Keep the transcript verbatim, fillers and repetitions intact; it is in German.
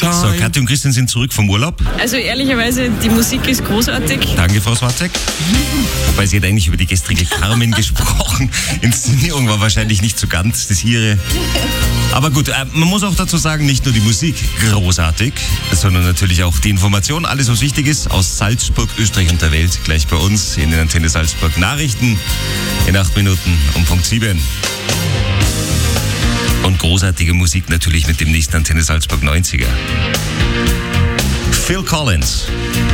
time. So, Kathi und Christian sind zurück vom Urlaub. Also ehrlicherweise, die Musik ist großartig. Danke, Frau Swarzek. Wobei sie hat eigentlich über die gestrige Carmen gesprochen. Inszenierung war wahrscheinlich nicht so ganz das ihre. Aber gut, äh, man muss auch dazu sagen, nicht nur die Musik großartig, sondern natürlich auch die Information, alles was wichtig ist, aus Salzburg, Österreich und der Welt, gleich bei uns in den Antenne Salzburg Nachrichten in acht Minuten um Punkt sieben. Und großartige Musik natürlich mit dem nächsten Antenne Salzburg neunziger. Phil Collins.